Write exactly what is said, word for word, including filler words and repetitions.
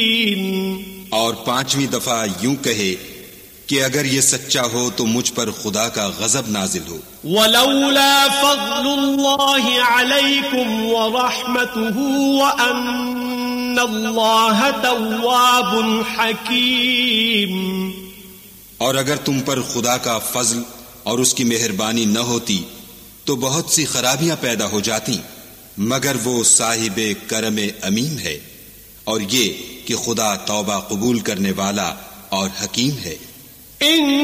और पांचवी दफा यूं कहे कि अगर ये सच्चा हो तो मुझ पर खुदा का गजब नाजिल हो। वलौला फज़्लुल्लाहि अलैकुम व रहमतुहु व अन्नल्लाह तव्वाबुन हकीम। और अगर तुम पर खुदा का फजल और उसकी मेहरबानी न होती तो बहुत सी खराबियां पैदा हो जाती, मगर वो साहिबे करम अमीम है, और ये कि खुदा तौबा कबूल करने वाला और हकीम है।